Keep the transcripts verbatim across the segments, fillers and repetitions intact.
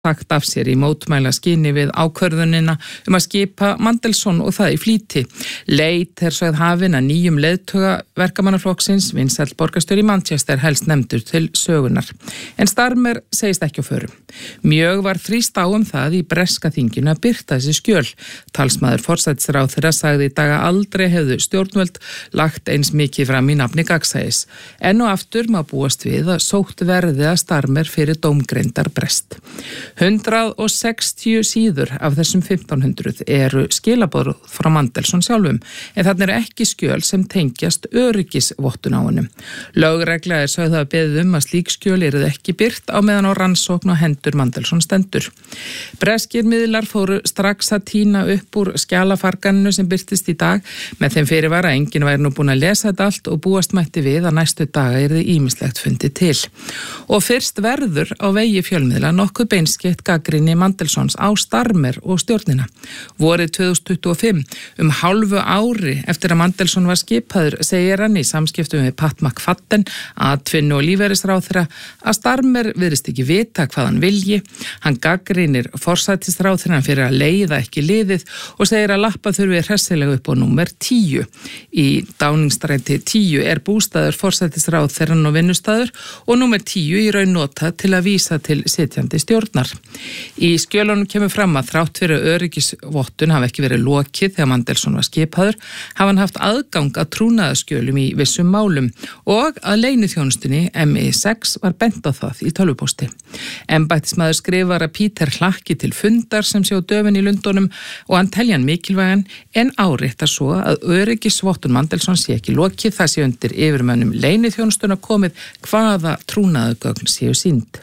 sagt af sér í mótmæla skyni við ákvörðunina um að skipa Mandelson og það í flýti. Leit er sögð hafin að nýjum leiðtoga verkamannaflokksins, vinsæll borgarstjóri í Manchester, helst nefndur til sögunar. En Starmer segist ekki á förum. Mjög var þrýst á um það í breska þinginu að birta þessi skjöl. Talsmaður forsætisráðherra sagði í dag að aldrei hefðu stjórnvöld lagt eins mikið fram í nafni gagnsæis. Enn og aftur má búast við að sótt verði að Starmer fyrir dómgreindar brest. hundrað og sextíu síður af þessum fimmtán hundruð eru skilaboð frá Mandelson sjálfum, en þarna eru ekki skjöl sem tengjast öryggisvottun á honum. Lögregla er sögð að beðið um að slík skjöl eru ekki birt á meðan á rannsókn og hendur Mandelson stendur. Breskir miðlar fóru strax að tína upp úr skjalafarganinu sem birtist í dag með þeim fyrirvara að enginn væri nú búin að lesa þetta allt og búast mætti við að næstu daga yrði ýmislegt fundið til. Og fyrst verður á vegi fjölmiðla nokkuð beinskeytt gagnrýni Mandelsons á Starmer og stjórnina. Vorið tvö þúsund tuttugu og fimm, um hálfu ári eftir að Mandelson var skipaður, segir hann í samskiptum við Pat McFadden, atvinnu- og lífeyrisráðherra, að Starmer virðist ekki vita hvað hann vilji. Hann gagnrýnir forsætisráðherrann fyrir að leiða ekki liðið og segir að lappa þurfi hressilega upp á númer tíu. Í Downingstræti tíu er bústaður forsætisráðherrann og vinnustaður og númer tíu í raun notað til að vísa til sitjandi stjórnar. Í skjölunum kemur fram að þrátt fyrir öryggisvottun hafi ekki verið lokið þegar Mandelson var skipaður, hafa hann haft aðgang að trúnaðarskjölum í vissum málum og að leyniþjónustunni M I sex var bent á það í tölvupósti. Embættismaður skrifar að Peter hlakki til fundar sem sé á döfin í Lundunum og hann telja hann mikilvægan, en áréttar svo að öryggisvottun Mandelson sé ekki lokið, það sé undir yfirmönnum leyniþjónustuna komið hvaða trúnaðargögn séu sýnd.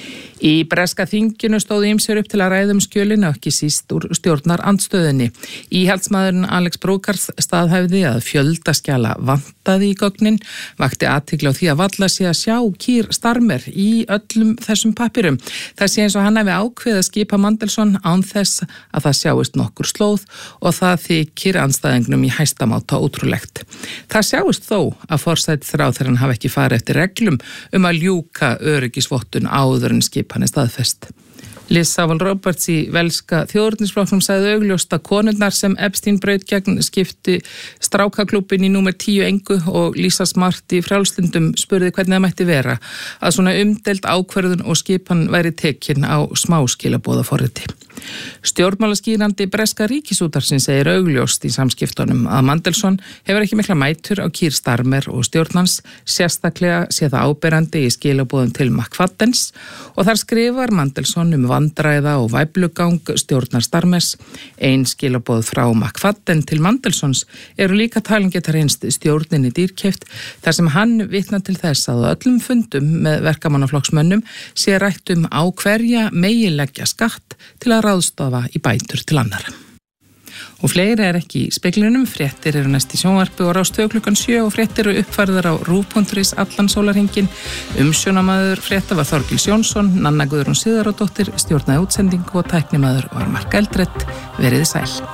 Í breska þinginu stóðu ýmsir upp til að ræða um skjölin og ekki síst úr stjórnar andstöðinni. Íhaldsmaðurinn Alex Brokars staðhæfði að fjöldaskjala vantaði í gögnin, vakti athygli á því að valla sé að sjá Keir Starmer í öllum þessum pappirum. Það sé eins og hann hefði ákveðið að skipa Mandelson án þess að það sjáist nokkur slóð og það þykir andstæðingnum í hæstamáta ótrúlegt. Það sjáist þó að forsætisráðherrann hafi ekki farið eftir reglum um að ljúka öryggisvottun áður en skipa hann er staðfest. Liz Saville Roberts í velska þjóðernisflokknum sagði augljóst að konurnar sem Epstein braut gegn skipti strákaklúbbin í númer tíu engu og Lisa Smart í frjálslundum spurði hvernig það mætti vera að svona umdeild ákvörðun og skipan væri tekin á smáskilaboðaforriti. Stjórnmálaskýrandi breska ríkisútvarpsins segir augljóst í samskiptunum að Mandelson hefur ekki mikla mætur á Keir Starmer og stjórnans, sérstaklega sé það áberandi í skilaboðum til McFaddens og þar skrifar Mandelson um vandræða og væflugang stjórnar Starmers. Ein skilaboð frá McFadden til Mandelsons eru líka talin geta reynst stjórninni dýrkeypt þar sem hann vitnar til þess að á öllum fundum með verkamannaflokksmönnum sé rætt um á hverja megi leggja skatt til að ráðstafa í bætur til annarra. Og fleiri er ekki í speglinum, fréttir eru næst í sjónvarpi og Rás tvö klukkan sjö og fréttir eru uppfærðar á rúv punktur is allan sólarhringinn. Umsjónamaður frétta var Þorgils Jónsson, Nanna Guðrún Sigurðardóttir stjórnaði útsendingu og tæknimaður var Mark Eldrett. Veriði sæl.